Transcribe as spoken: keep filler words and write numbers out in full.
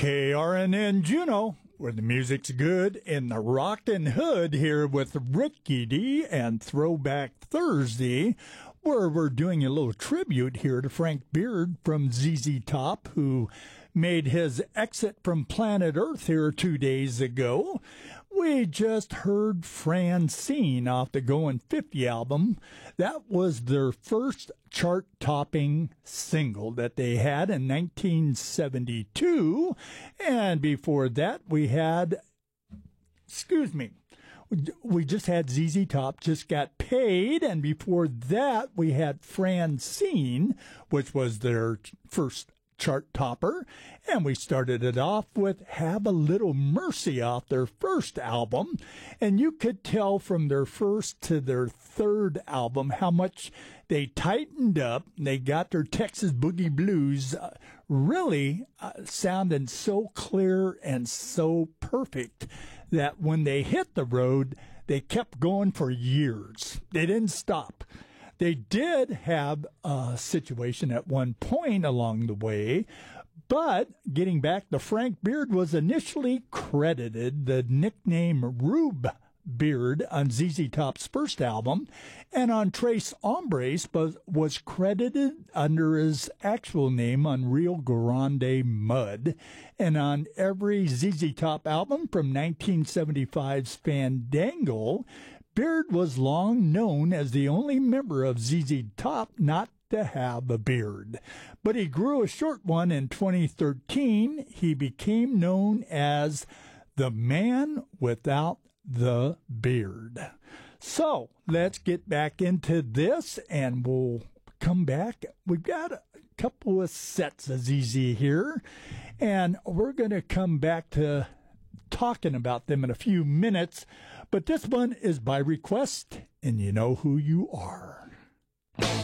K R N N Juneau, where the music's good in the rockin' hood, here with Ricky D and Throwback Thursday, where we're doing a little tribute here to Frank Beard from Z Z Top, who made his exit from planet Earth here two days ago. We just heard Francine off the Goin' fifty album. That was their first chart-topping single that they had in nineteen seventy-two. And before that, we had, excuse me, we just had Z Z Top, Just Got Paid. And before that, we had Francine, which was their first chart topper, and we started it off with Have a Little Mercy off their first album. And you could tell from their first to their third album how much they tightened up. They got their Texas Boogie Blues uh, really uh, sounding so clear and so perfect that when they hit the road, they kept going for years. They didn't stop. They did have a situation at one point along the way, but getting back to Frank Beard was initially credited the nickname Rube Beard on Z Z Top's first album, and on Tres Hombres was, was credited under his actual name on Rio Grande Mud, and on every Z Z Top album from nineteen seventy-five's Fandango, Beard was long known as the only member of Z Z Top not to have a beard. But he grew a short one in twenty thirteen. He became known as the Man Without the Beard. So let's get back into this and we'll come back. We've got a couple of sets of Z Z here, and we're going to come back to talking about them in a few minutes, but this one is by request, and you know who you are.